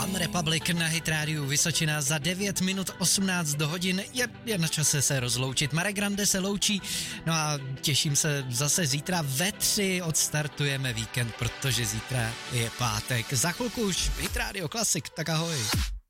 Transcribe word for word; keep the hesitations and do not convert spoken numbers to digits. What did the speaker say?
One Republic na Hit Radio Vysočina za devět minut osmnáct do hodin. Je, je na čase se rozloučit. Marek Grande se loučí, no a těším se zase zítra ve tři odstartujeme víkend, protože zítra je pátek. Za chvilku už Hit Radio Classic, tak ahoj.